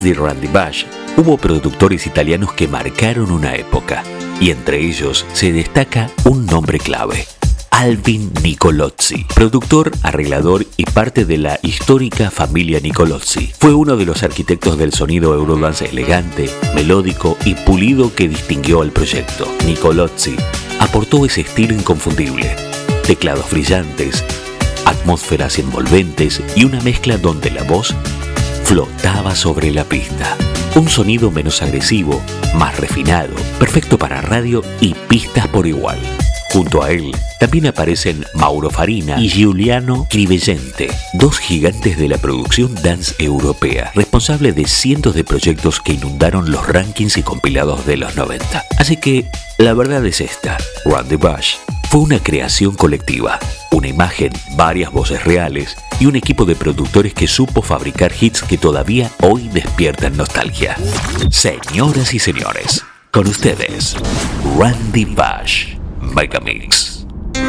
de Randy Bush, hubo productores italianos que marcaron una época, y entre ellos se destaca un nombre clave: Alvin Nicolozzi, productor, arreglador y parte de la histórica familia Nicolozzi. Fue uno de los arquitectos del sonido Eurodance elegante, melódico y pulido que distinguió al proyecto. Nicolozzi aportó ese estilo inconfundible: teclados brillantes, atmósferas envolventes y una mezcla donde la voz flotaba sobre la pista. Un sonido menos agresivo, más refinado, perfecto para radio y pistas por igual. Junto a él también aparecen Mauro Farina y Giuliano Crivellente, dos gigantes de la producción dance europea, responsables de cientos de proyectos que inundaron los rankings y compilados de los 90. Así que la verdad es esta: Randy Bush fue una creación colectiva, una imagen, varias voces reales y un equipo de productores que supo fabricar hits que todavía hoy despiertan nostalgia. Señoras y señores, con ustedes, Randy Bush. Megamix.